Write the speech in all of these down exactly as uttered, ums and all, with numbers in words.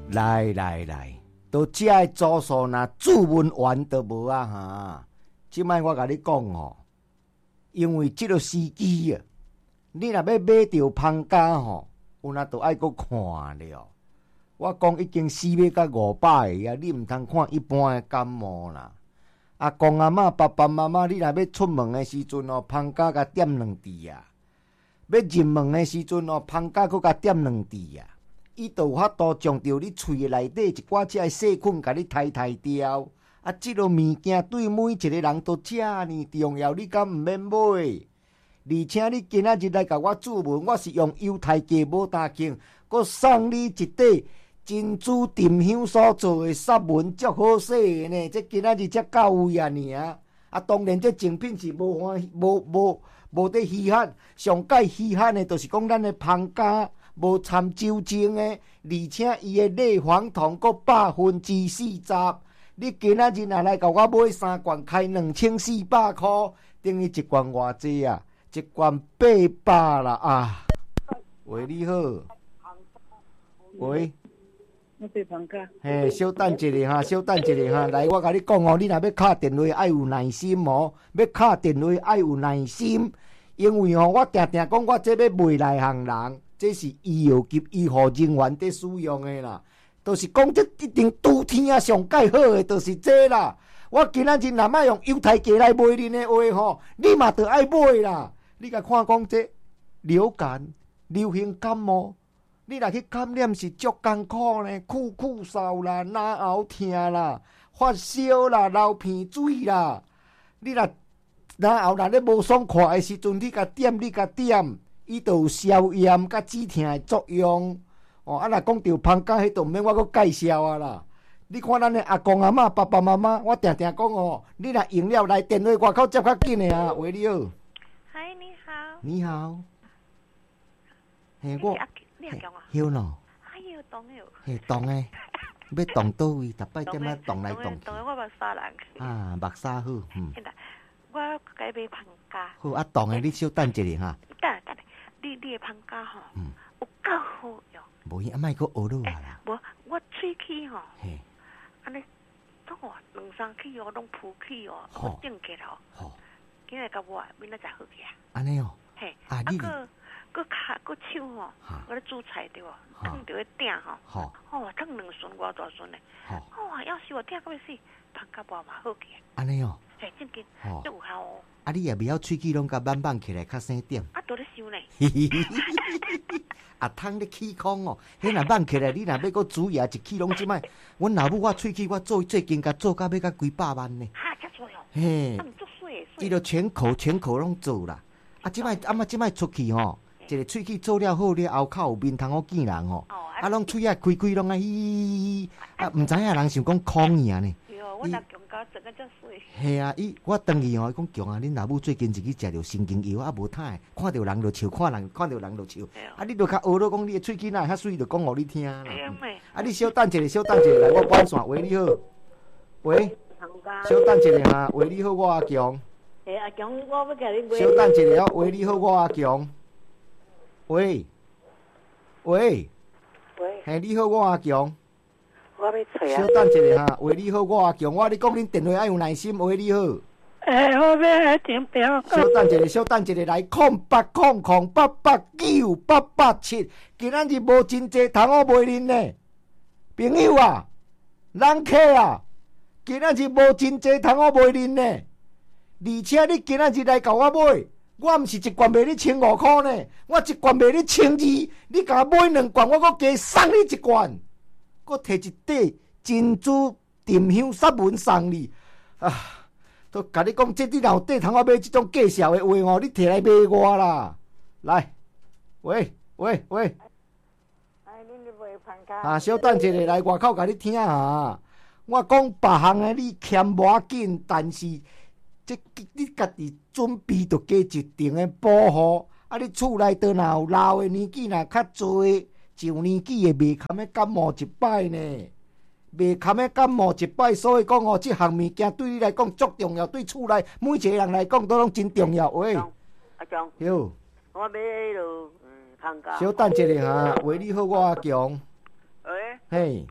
来来来，都遮的组数若注文完都无啊哈！即摆我甲你讲吼，因为即个时机啊，你若要买着芳家吼，有那都爱搁看了。我讲已经四百到五百个啊，你毋通看一般的感冒啦。阿公阿嬷、爸爸妈妈，你若要出门的时阵哦，芳家甲点两滴啊；要入门的时阵哦，芳家搁甲点两滴啊。伊就有法度将着你喙的内底一寡只的细菌，甲你刣刣掉。啊，即个物件对每一个人都遮尔重要，你敢毋免买？而且你今仔日来甲我注文，我是用犹太价无大庆，佮送你一底珍珠沉香所做的纱纹，足好势的呢。这今仔日才到位啊尔。啊，当然这精品是无欢无无无得稀罕，上界稀罕的，就是讲咱的芳家。无掺酒精的，而且伊的类黄酮阁百分之四十。你今仔日若来甲我买三罐，开两千四百箍，等于一罐偌济啊？一罐八百啦啊！喂，你好。喂。 我是芳家。 嘿，稍等一下哈，稍等一下哈。来，我甲你讲哦，你若要敲电话，爱有耐心哦。要敲电话爱有耐心，因为哦，我定定讲，我这要卖内行人。这是医药及医护人员在使用的啦，就是讲这一定拄天啊上介好的，就是这啦。我今仔日若莫用犹太价来卖恁的话吼，你嘛得爱买啦。你甲看讲这流感、流行感冒，你若去感染是足艰苦呢，酷酷嗽啦、哪喉痛啦、发烧啦、流鼻水啦。你若哪喉若咧无爽快的时阵，你甲点，你甲点。伊就有消炎甲止痛的作用，哦，啊，若讲到芳家，迄都毋免我阁介绍啊啦。你看咱的阿公阿嬷、爸爸妈妈，我定定讲哦，你若用了来电话外口接较紧的啊。喂，你好。 嗨，你好。 你好。嘿，我。 你阿强啊？ 晓喏。 哎呦，懂哟。 嘿，懂诶。要动倒位，逐摆点仔动来动去。 动诶，我目沙人。 啊，目沙好，嗯。 我该买芳家。 好，啊，动诶，你稍等一下哈。 等等。你你的芳家吼，嗯，有够好用。 无伊，啊，莫阁学落啊啦。 无，我喙齿吼， 嘿， 安尼，都哦，两三起哦，拢浮起哦，我顶起哦。吼，今日甲我明仔载好起啊。 安尼哦。 嘿， 啊，你。 个个脚个手吼，我咧煮菜对无？烫着咧鼎吼。吼，哦，烫两顺偌大顺嘞。吼，哇，要是我听到要死，芳家无嘛好起。 安尼哦。 嘿，正经，都有效哦。 啊，你也袂晓喙齿拢甲慢慢起来，较生点。 啊，都咧想呢。 啊，汤咧起空哦，迄若慢起来，你若要搁煮牙，一起拢即摆。阮老母我喙齿我做最近甲做到要甲几百万呢。 哈，遮多哦。 嘿。 啊，毋足水水。 伊就全口全口拢做啦。啊，即摆啊嘛，即摆出去吼，一个喙齿做了好了后，口有面通好见人吼。哦。啊，拢喙啊开开拢啊咦，啊，毋知影人想讲空尔呢。 我若强到整个遮水。 系啊，伊我当伊哦，伊讲强啊，恁老母最近是去食着神经药啊，无歹，看到人就笑，看人看到人就笑。啊，你著较学了讲，你的喙齿哪会较水，就讲互你听啦。啊，你稍等一下，稍等一下，来我关线。喂，你好。喂。稍等一下哈，喂，你好，我阿强。 诶，阿强，我要甲你买。 稍等一下，喂，你好，我阿强。喂。喂。 喂。 嘿，你好，我阿强。 我要找啊。 稍等一下哈，喂，你好，我阿强，我你讲恁电话要有耐心。喂，你好。 诶，我要来订票。 稍等一下，稍等一下，来空八空空八八九八八七，今仔日无真济通好卖恁呢，朋友啊，人客啊，今仔日无真济通好卖恁呢，而且你今仔日来甲我买，我毋是一罐卖你千五块呢，我一罐卖你千二，你甲我买两罐，我阁加送你一罐。我摕一底珍珠沉香纱纹送你啊！都甲你讲，这你若有底通我买这种介绍的话哦，你摕来卖我啦！来，喂喂喂， 哎，恁咧卖芳家？ 啊，稍等一下，来外口甲你听下。我讲别项的你欠无要紧，但是这你家己准备着加一定的保护。啊，你厝内倒若有老的年纪若较侪。上年纪的袂堪的感冒一摆呢，袂堪的感冒一摆，所以讲哦，这项物件对你来讲足重要，对厝内每一个人来讲都拢真重要。喂， 阿强， 哟， 我买迄落嗯芳家。 稍等一下哈，喂，你好，我阿强。 喂。 嘿。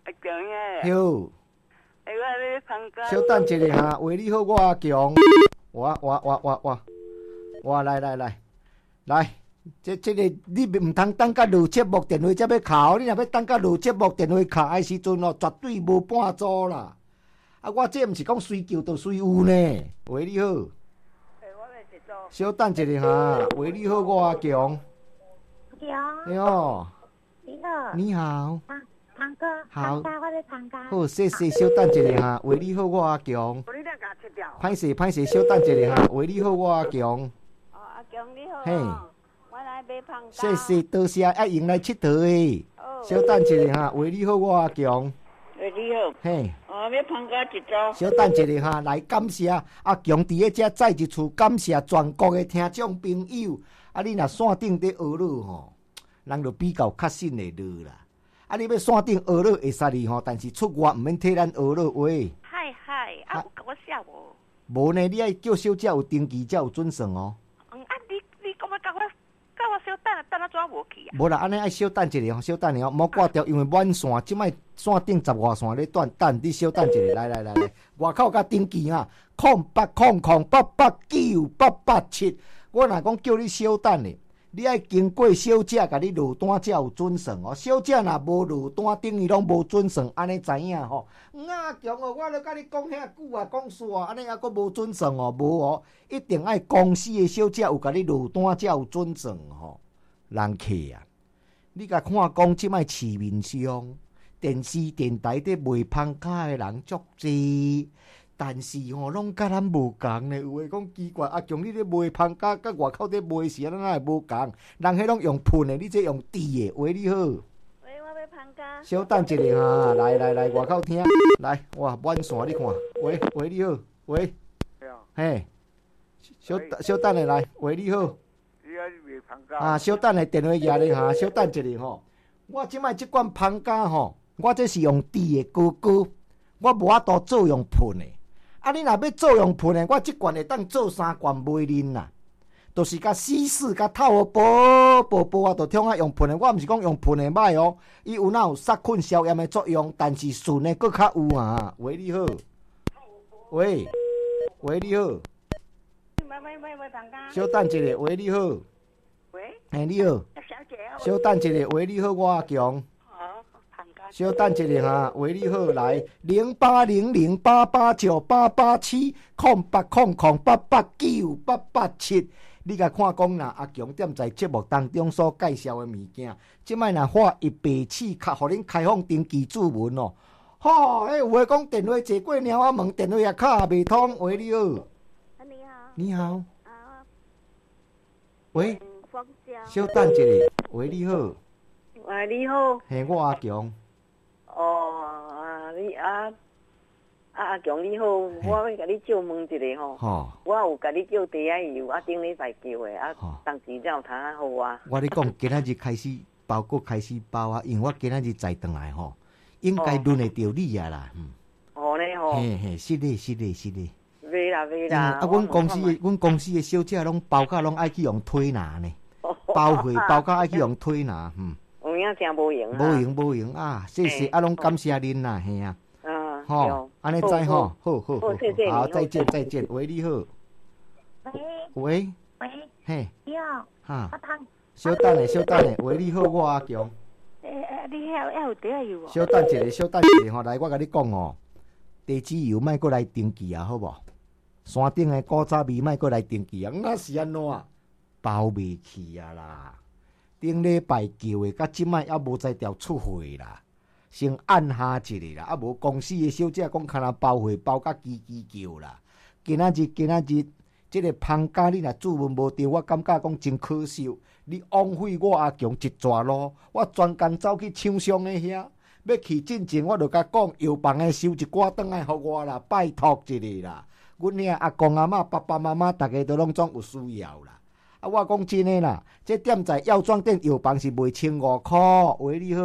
阿强呀。 哟。 哎，我咧放假。 小等一下哈，为你好，我阿强。我我我我我，我来来来来，这这个你唔通等到录节目电话才要敲，你若要等到录节目电话敲的时阵哦，绝对无半组啦。啊，我这毋是讲随叫就随有呢。喂，你好。 哎，我来一组。 小等一下哈，喂，你好，我阿强。 强。 你好。 你好。 你好。 胖哥。 好。 我在胖哥。 好，谢谢，小等一下哈，喂，你好，我阿强。 你俩甲切掉。 歹势歹势，小等一下哈，喂，你好，我阿强。 哦，阿强你好。 嘿。 我来买胖哥。 谢谢，多谢，爱用来佚佗诶。哦。小等一下哈，喂，你好，我阿强。 喂，你好。 嘿。 哦，要胖哥一组。 小等一下哈，来感谢阿强伫咧遮再一次感谢全国诶听众朋友。啊，你若线顶伫学乐吼，人就比较较省会落啦。啊，你要线顶学乐会使哩吼，但是出外毋免替咱学乐话。 嗨嗨，啊，有甲我写无？ 无呢，你爱叫小姐有登记才有准算哦。 嗯，啊，你你讲要甲我甲我小等啊，等啊怎无去啊？ 无啦，安尼爱小等一下，小等下哦，莫挂掉，因为满线，即摆线顶十外线咧断等，你小等一下，来来来来，外口甲登记啊，空八空空八八九八八七，我若讲叫你小等咧，你爱经过小姐甲你落单才有准算哦。小姐若无落单，等于拢无准算，安尼知影吼？阿强哦，我咧甲你讲遐久啊，讲煞，安尼还佫无准算哦，无哦，一定爱公司的小姐有甲你落单才有准算吼。人客啊，你甲看讲即摆市面上电视电台伫卖芳卡的人足济，但是吼、哦、拢甲咱无共呢。有诶讲奇怪，阿强你咧卖芳卡，甲外口咧卖时，咱哪会无共？人迄拢用喷的，你这用滴的。喂，你好。 喂，我要芳卡。 小等一下哈，来来来，外口听，来，哇，满线你看。喂喂，你好，喂。嘿。小小等下来，喂，你好。啊，小等下电话举咧哈，小等一下吼。我即摆即罐芳咖吼，我这是用滴的哥哥，我无法度做用喷的。啊，你若要做用喷的，我即罐会当做三罐卖恁啦。都是甲稀释、甲透好薄薄薄啊，都听啊用喷的。我毋是讲用喷的歹哦，伊有哪有杀菌消炎的作用，但是纯的佫较有啊。喂，你好。喂，喂，你好。 喂喂喂喂，芳咖。 小等一下，喂，你好。 喂。 嘿，你好。 小姐。 小等一下，喂，你好，我阿强。 好，芳咖。 小等一下哈，喂，你好，来零八零零八八九八八七空八空空八八九八八七。你甲看讲啦，阿强踮在节目当中所介绍的物件，即摆若发一百次，较互恁开放登记注文哦。吼，迄有诶讲电话坐过猫仔门，电话也卡也袂通。喂，你好。 你好。 你好。 啊。 喂。小等一下，喂，你好。 喂，你好。 嘿，我阿强。 哦，啊，你啊。啊，阿强你好，我要甲你借问一下吼。吼。我有甲你叫茶仔油，啊，顶礼拜叫的，啊，当时才有通啊好啊。 我咧讲，今仔日开始包裹开始包啊，因为我今仔日载转来吼，应该轮会到你啊啦。嗯。 好咧吼。 嘿嘿，是咧是咧是咧。 袂啦袂啦。 啊，阮公司的阮公司的小姐拢包甲拢爱去用推拿呢，包货包甲爱去用推拿，嗯。 有影真无用啊。 无用无用啊，谢谢啊，拢感谢恁啦，嘿啊。吼，安尼知吼，好好好，好，再见再见，喂，你好。 喂。 喂。 喂。 嘿。 你好。 哈。小等下，小等下，喂，你好，我阿强。 诶诶，你遐还有茶油无？ 小等一下，小等一下吼，来，我甲你讲哦，地址油莫过来登记啊，好无？山顶的古早味莫过来登记啊，那是安怎？包袂去啊啦！顶礼拜叫的，到即摆还无才调出货啦。先按下一下啦，啊无公司的小姐讲，敢若包货包甲叽叽叫啦。今仔日今仔日，即个芳咖你若注文无对，我感觉讲真可惜，你枉费我阿强一逝路，我专工走去厂商的遐，要去进前我就甲讲，药房的收一寡转来互我啦，拜托一下啦。阮遐阿公阿嬷、爸爸妈妈，逐个都拢总有需要啦。啊，我讲真诶啦，这店在药妆店药房是卖千五箍。喂，你好。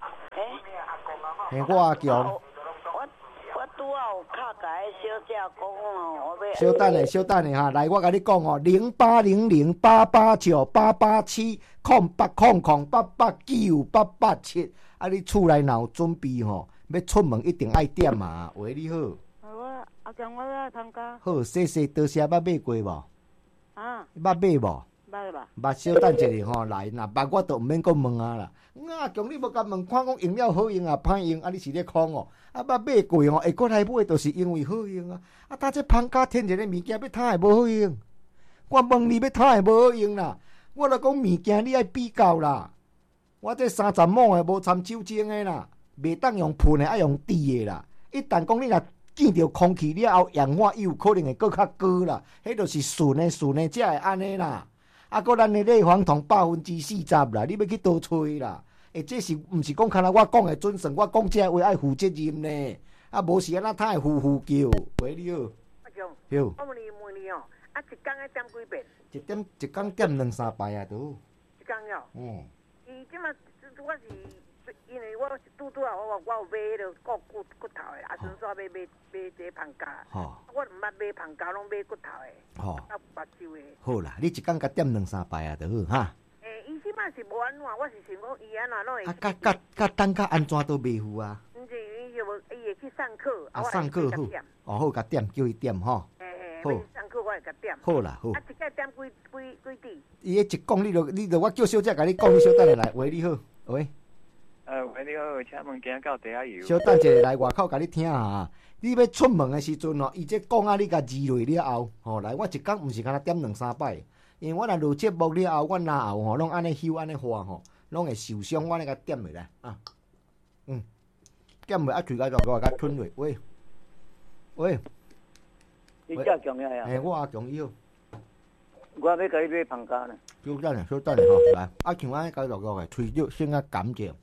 嘿，我阿强。 我我拄好有敲甲迄小姐讲哦，我要。 小等下，小等下哈，来，我甲你讲哦，零八零零八八九八八七空八空空八八九八八七。 啊，你厝内若有准备吼，要出门一定爱点嘛。喂，你好。 我阿强，我来参加。 好，谢谢，多谢。捌买过无？ 啊？ 捌买无？ 捌吧。 捌，小等一下吼，来，若捌我都毋免阁问啊啦。啊，强你无甲问看讲用了好用啊，歹用啊？你是咧空哦？啊，捌买过哦，会过来买，就是因为好用啊。啊，搭这芳家天一个物件要摊会无好用，我问你要摊会无好用啦。我著讲物件你爱比较啦。我这三十亩的无掺酒精的啦，袂当用喷的，爱用滴的啦。一旦讲你若见着空气了后，氧化有可能会搁较高啦。迄就是纯的纯的才会安尼啦。啊，搁咱的类黄酮百分之四十啦，你要去倒吹啦？诶，这是毋是讲看到我讲的准算？我讲这话爱负责任呢。啊，无是安那他会呼呼叫。喂，你好。 阿强。 有。 我问你问你哦，啊，一工爱点几遍？ 一点一工点两三摆啊，都。 一工了。 嗯。 伊即马我是因为我拄拄啊，我我有买迄个骨骨骨头的，啊，顺续买买买这芳家。吼。我毋捌买芳家，拢买骨头的。吼。啊，目睭的。 好啦，你一工甲点两三摆啊，就好哈。 诶，伊即马是无安怎，我是想讲伊安怎拢会。 啊，甲甲甲等甲安怎都袂赴啊。 毋是，伊就无，伊会去上课。 啊，上课好。哦，好，甲点叫伊点吼。 诶诶，好。上课我会甲点。 好啦，好。 啊，一个点几几几滴？ 伊迄一讲，你就你就我叫小姐甲你讲，你小等下来。喂，你好，喂。 呃，喂，你好，请问今到底下有？ 小等一下来外口甲你听下。你要出门的时阵哦，伊这讲啊，你甲字落了后，吼，来我一工毋是敢若点两三摆，因为我若录节目了后，我若后吼，拢安尼休安尼花吼，拢会受伤，我安尼甲点落来啊。嗯，点落啊，嘴甲就我甲吞落。喂，喂。 你叫强呀呀？ 嘿，我阿强伊好。 我要甲你买芳家呢。 小等下，小等下吼，来，啊像安尼甲落落的，喙肉先啊甘者。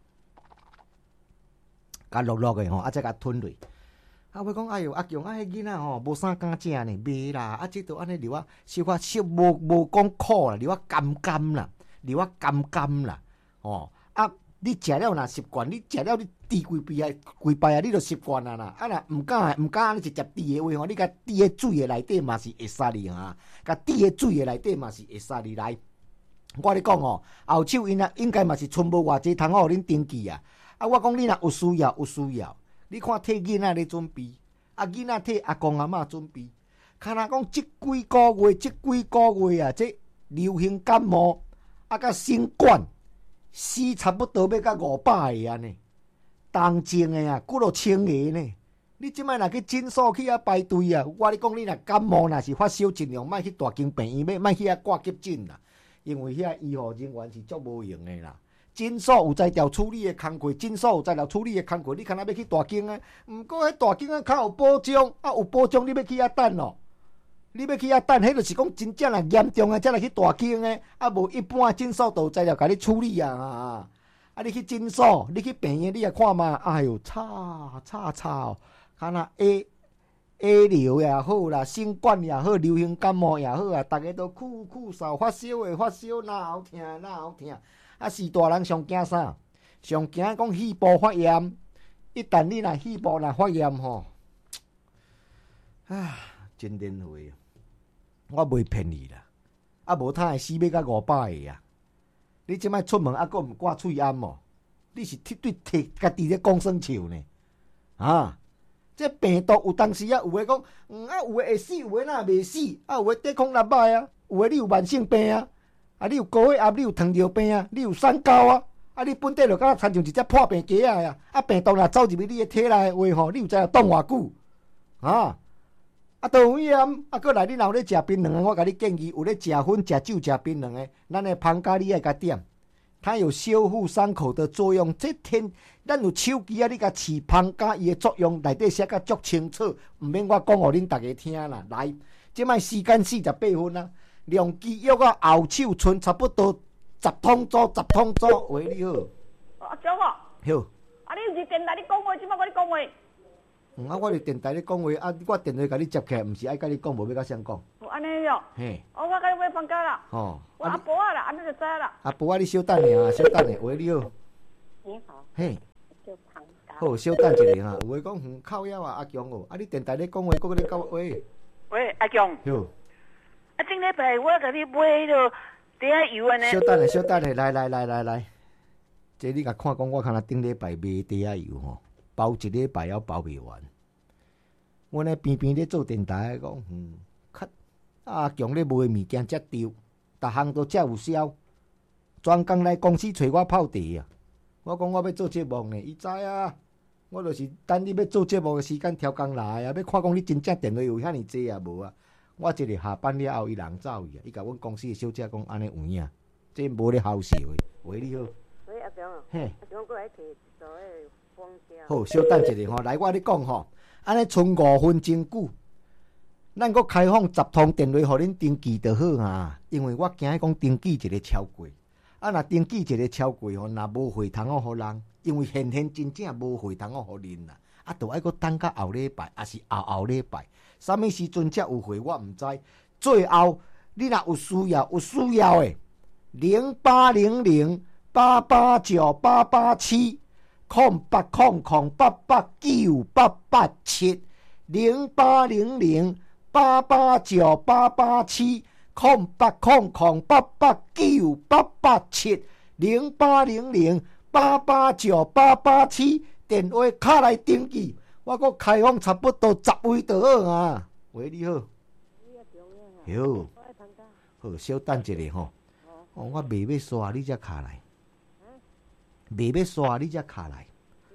甲落落的吼，啊，再甲吞落。啊，我讲哎哟，阿强啊，迄囡仔吼无啥敢食呢，袂啦。啊，即都安尼留啊，小可小无无讲苦啦，留啊甘甘啦，留啊甘甘啦。哦，啊，你食了若习惯，你食了你滴规杯啊，规杯啊，你就习惯啊啦。啊，若毋敢毋敢安尼直接滴的话吼，你甲滴喺水的内底嘛是会杀你哈，甲滴喺水的内底嘛是会杀你来。我咧讲哦，后手因啊应该嘛是剩无偌济通互恁登记啊。啊，我讲你若有需要，有需要，你看替囡仔咧准备，啊囡仔替阿公阿嬷准备，看若讲即几个月，即几个月啊，这流行感冒啊，甲新冠死差不多要到五百个安尼，重症的啊，几落千个呢。你即摆若去诊所去遐排队啊，我咧讲你若感冒若是发烧，尽量莫去大间病院，莫去遐挂急诊啦，因为遐医护人员是足无用的啦。诊所有在调处理的工课，诊所有在调处理的工课，你看若要去大间啊？毋过迄大间啊，较有保障，啊有保障，你要去遐等咯。你要去遐等，迄就是讲真正若严重啊，才来去大间的，啊无一般诊所都有在调甲你处理啊。啊，啊你去诊所，你去病院，你也看嘛，哎哟，吵吵吵，看若 A A 流也好啦，新冠也好，流行感冒也好啊，逐个都酷酷嗽，发烧的发烧，哪好听哪好听。啊，是大人上惊啥？上惊讲肺部发炎。一旦你若肺部若发炎吼，啊，真连回，我袂骗你啦。啊，无他会死要到五百个啊！你即摆出门啊，阁毋挂喙安哦？你是对摕家己咧讲生笑呢？啊，这病毒有当时啊，有诶讲，嗯啊，有诶会死，有诶哪袂死？啊，有诶抵抗力歹啊，有诶你有慢性病啊。啊！你有高血压，你有糖尿病啊，你有三高啊！啊！你本底就敢若亲像一只破病鸡仔啊！啊！病毒若走入去你的体内的话吼，你有知影冻偌久啊？啊！都有影啊！过来，你若有咧食槟榔的，我甲你建议，有咧食薰、食酒、食槟榔的，咱的芳家你爱甲点，它有修复伤口的作用。这天，咱有手机啊，你甲试芳家伊的作用，内底写甲足清楚，毋免我讲互恁逐个听啦。来，即摆时间四十八分啊！量机约到后手剩差不多十桶左，十桶左。喂，你好。 阿强啊。 好。 啊，你毋是电台咧讲话，即摆我咧讲话。 嗯，啊，我伫电台咧讲话，啊，我电话甲你接起来，毋是爱甲你讲，无要甲谁讲。 哦，安尼哟。嘿。哦，我甲你买芳家啦。哦。我阿婆啊啦，安尼就知啦。 阿婆啊，你稍等下啊，稍等下。喂，你好。 你好。 嘿。 叫芳家。 好，稍等一下哈。有诶讲，嗯，靠腰啊，阿强哦，啊，你电台咧讲话，搁咧讲喂。 喂，阿强。 好。 啊，顶礼拜我甲你买迄个底下油安尼。 稍等下，稍等下，来来来来来。 这你甲看讲，我看若顶礼拜卖茶仔油吼，包一礼拜还包袂完。阮咧边边咧做电台讲，嗯，较阿强咧卖物件遮丢，逐项都遮有销，专工来公司找我泡茶啊！我讲我要做节目呢，伊知啊，我就是等你要做节目的时间调工来啊，要看讲你真正电话有遐尼济啊无啊？我一日下班了后，伊人走去啊，伊甲阮公司的小姐讲安尼有影，这无咧好笑的。喂，你好。 喂，阿强啊。 嘿。 阿强过来摕一组诶风车。 好，稍等一下吼，来我咧讲吼，安尼剩五分钟久，咱搁开放十通电话，互恁登记就好啊。因为我惊讲登记一个超过，啊，若登记一个超过吼，若无会通哦互人，因为现现真正无会通哦互恁啦。啊，著爱搁等到后礼拜，还是后后礼拜，啥物时阵才有会我毋知。最后你若有需要，有需要诶，零八零零八八九八八七。空八空空八八九八八七零八零零八八九八八七空八空空八八九八八七零八零零八八九八八七电话卡来登记，我搁开放差不多十位就好啊。喂，你好。你好。好，稍等一下吼。哦，我未要刷，你才卡来。未要刷，你才卡来。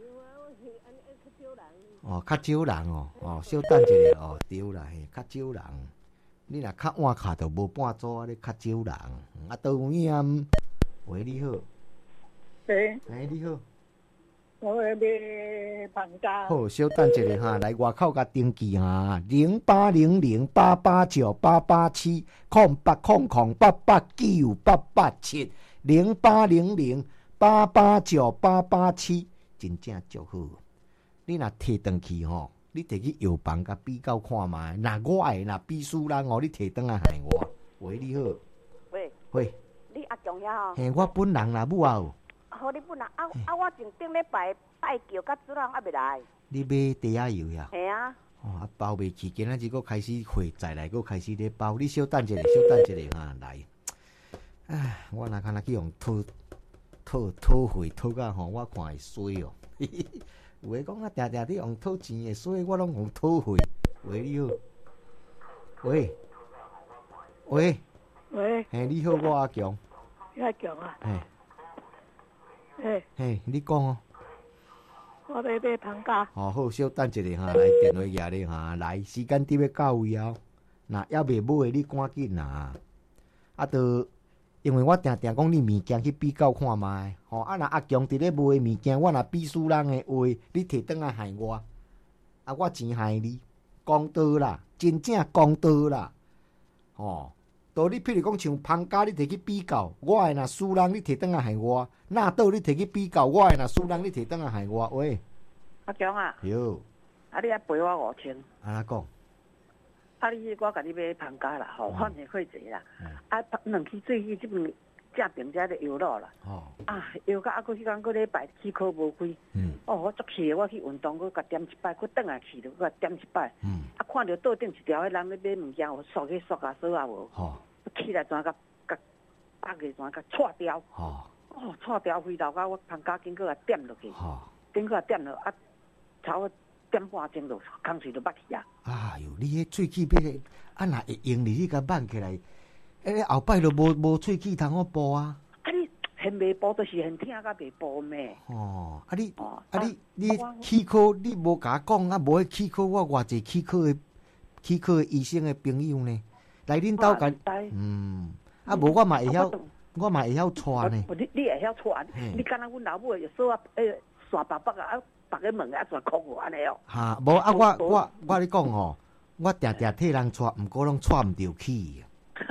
哦，较少人哦，哦，稍等一下哦，对啦，嘿，较少人。你若较晚卡，就无半组，你较少人。啊，倒有影。喂，你好。 喂。 哎，你好。 我要买放假。 好，稍等一下哈，来外口甲登记哈，零八零零八八九八八七空八空空八八九八八七零八零零。八八九八八七，真正足好。你若摕转去吼，你摕去药房甲比较看卖。若我诶，若秘书人哦，你摕转来害我。喂，你好。 喂。 喂。 你阿强呀吼？ 嘿，我本人啦，母后。 好，你本人啊啊！我前顶礼拜拜叫甲主人还袂来。 你买茶仔油呀？ 系啊。 哦，啊包袂起，今仔日佫开始会再来，佫开始咧包。你稍等一下，稍等一下哈，来。唉，我若看若去用讨。讨讨费讨甲吼，我看会衰哦。有诶讲啊，定定你用讨钱会衰，我拢用讨费。喂，你好。喂。喂。 喂。 嘿，你好，我阿强。 你阿强啊？ 嘿。 嘿。 嘿，你讲哦。 我要买放假。 哦，好，稍等一下哈，来电话举咧哈，来时间伫要到位哦。若还未买诶，你赶紧啦。啊，都。因为我定定讲你物件去比较看卖，吼啊！若阿强伫咧卖物件，我若比输人诶话，你摕转来害我，啊！我钱害你，公道啦，真正公道啦，吼！道理譬如讲像芳家，你摕去比较，我诶若输人，你摕转来害我；纳豆你摕去比较，我诶若输人，你摕转来害我。喂， 阿强啊， 哟， 啊你爱赔我五千， 安怎讲？ 啊你我甲你买芳家啦，吼，反正会济啦，啊两支做去即边正平遮咧油落啦，哦，啊油甲啊佫迄工佫礼拜气口无开，嗯，哦我足气，我去运动佫甲点一摆，佫转来去着佫甲点一摆，嗯，啊看着桌顶一条迄人咧买物件，我刷去刷啊锁啊无，吼，起来全甲甲八个全甲踹掉，哦，哦踹掉飞头甲我芳家经过甲点落去，吼，经过甲点落啊，差不多点半钟就空气就捌去啊。 哎呦，你迄喙齿要啊，若会用哩，你甲挽起来，诶，后摆就无无喙齿通好补啊。 啊，你现未补，就是现听甲未补咩？ 哦，啊你，啊你，你齿科你无甲我讲啊，无迄齿科我偌济齿科诶，齿科诶医生诶朋友呢，来恁兜甲，嗯，啊无我嘛会晓，我嘛会晓带呢。 你你会晓带？你敢若阮老母有说啊，诶，刷白白啊。别个问啊，全哭我安尼哦。哈， 无啊，我我我咧讲吼，我定定替人带，毋过拢带毋着气。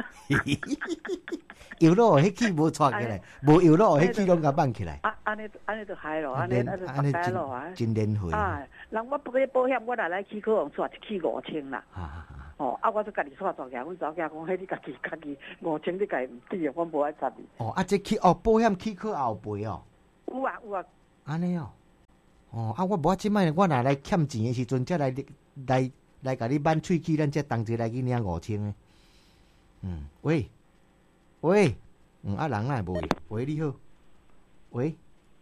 油落迄气无带起来，无油落迄气拢甲挽起来。 啊，安尼安尼就嗨咯，安尼安尼就白咯啊。 真连会。 啊，人我不个保险，我来来去科用带一起五千啦。啊啊哦，啊，我就家己带带起来，阮查某囝讲，迄你家己家己五千，你家己毋知啊，我无爱插你。 哦，啊，这去哦，保险去科后赔哦。 有啊有啊。 安尼哦。哦，啊！我无即摆，我若来欠钱的时阵，才来来来，甲你挽喙齿，咱才同齐来去领五千的。嗯，喂喂，嗯，啊人哪会？喂，你好，喂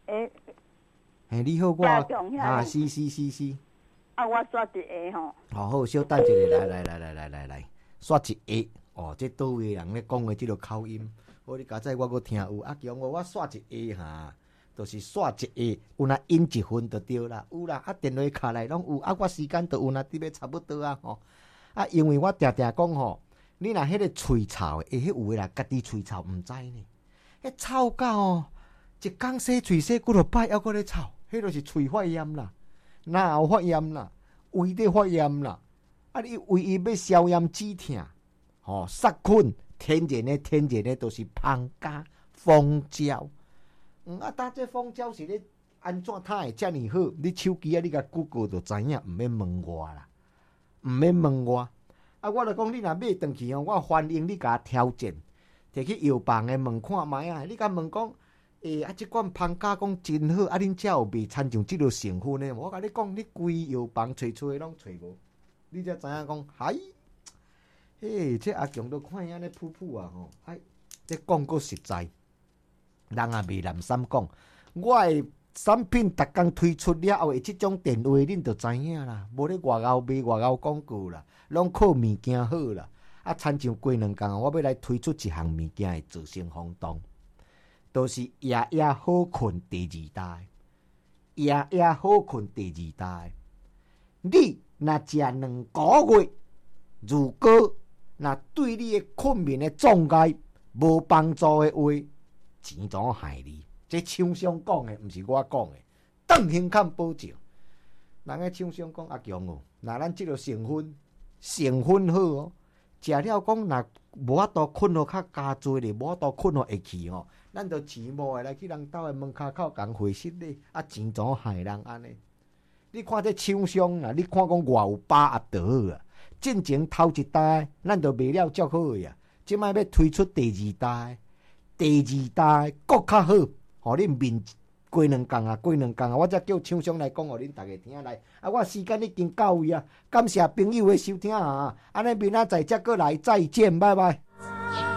诶， 嘿，你好，我啊，是是是是。 啊，我刷一个吼。 好好，小等一下，来来来来来来来，刷一个。哦，这倒位人咧讲的这个口音，我你刚才我搁听有啊，强我我刷一个哈，就是刷一个，有那音一分就对啦，有啦，啊电话卡来拢有，啊我时间就有那伫要差不多啊吼，啊因为我定定讲吼，你若迄个喙臭的，会迄有诶啦，家己喙臭毋知呢，迄臭到哦，一工洗喙洗几落摆，还搁咧臭，迄就是喙发炎啦，哪有发炎啦，胃咧发炎啦，啊你胃伊要消炎止痛。哦，杀菌天然的天然的都是芳加蜂胶。嗯啊，但这蜂胶是咧安怎它会遮尔好？你手机啊，你甲 Google 就知影，毋免问我啦，毋免问我。啊，我就讲你若买转去哦，我欢迎你甲挑战，摕去药房的问看卖啊。你甲问讲，诶、欸、啊，即款芳加讲真好，啊，恁遮有卖参像即落成分的？我甲你讲，你规药房找找拢找无，你才知影讲，嗨。嘿，这阿强都看伊安尼噗噗啊吼！哎，这讲个实在，人也袂难三讲。我的产品逐工推出了后，即种电话恁就知影啦。无咧外口卖外口广告啦，拢靠物件好啦。啊，参像过两工，我要来推出一项物件的造成轰动，都、就是夜夜好困第二代，夜夜好困第二代。你若食两个月，如果那对你的困眠的障碍无帮助的话，钱怎害你？这厂商讲的，毋是我讲的。邓兴看保证，人个厂商讲阿强哦，那咱即个成分成分好哦，食了讲若无法度困落较加多咧，无法度困落会去哦，咱就钱无的来去人兜的门骹口共回息咧，啊钱怎害人安尼？你看这厂商啊，你看讲偌有把握就好啊。进前头一代，咱就卖了足好呀。即摆要推出第二代，第二代搁较好，互恁面过两工啊，过两工啊，我才叫厂商来讲，互恁逐个听来。啊，我时间已经到位啊，感谢朋友的收听啊，安尼明仔载则过来，再见，拜拜。